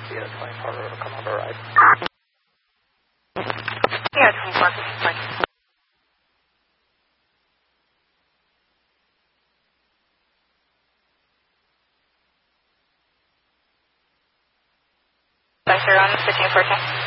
Yeah, 24 will come on the right. Yeah, 24, this is fine. Sir, on 1514.